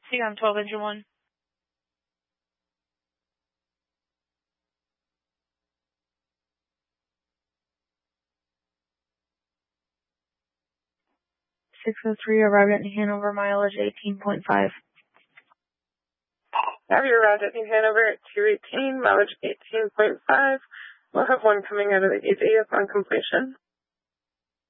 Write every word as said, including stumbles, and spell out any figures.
See, I'm twelve engine one. six oh three, arrived at New Hanover, mileage eighteen point five. Have you arrived at New Hanover at two eighteen, mileage eighteen point five. We'll have one coming out of the gate upon completion.